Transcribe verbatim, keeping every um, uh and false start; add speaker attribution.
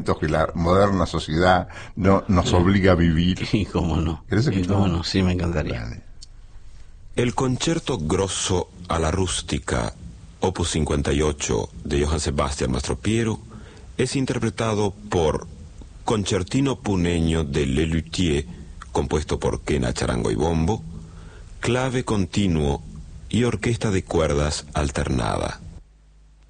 Speaker 1: que la moderna sociedad no nos obliga a vivir.
Speaker 2: Y cómo no.
Speaker 1: ¿Querés
Speaker 2: Y
Speaker 1: escuchar?
Speaker 2: cómo no, sí, me encantaría.
Speaker 1: Dale.
Speaker 3: El Concerto Grosso a la Rústica, opus cincuenta y ocho, de Johann Sebastian Mastropiero, es interpretado por Concertino Puneño de Lelutier, compuesto por quena, charango y bombo, clave continuo y orquesta de cuerdas alternada.